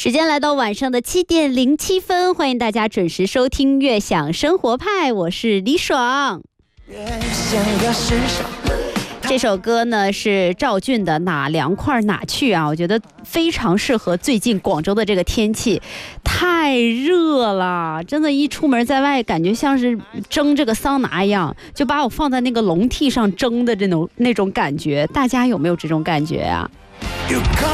时间来到晚上的7点07分，欢迎大家准时收听悦享生活派，我是李爽。这首歌呢是赵俊的《哪凉快哪去》啊，我觉得非常适合最近广州的这个天气，太热了，真的，一出门在外感觉像是蒸这个桑拿一样，就把我放在那个笼屉上蒸的那种感觉，大家有没有这种感觉啊？